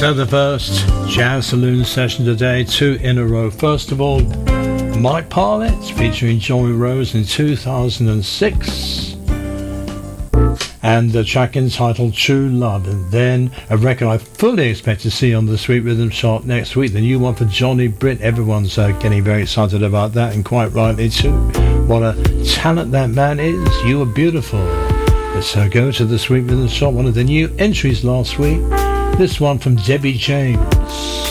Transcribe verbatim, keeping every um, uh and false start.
So the first Jazz Saloon session today, two in a row. First of all, Mike Parlett featuring Johnny Rose in two thousand six, and the track entitled True Love. And then a record I fully expect to see on the Sweet Rhythm chart next week, the new one for Johnny Britt. Everyone's uh, getting very excited about that, and quite rightly too. What a talent that man is. You Are Beautiful. Let's uh, go to the Sweet Rhythm chart, one of the new entries last week. This one from Debbie James.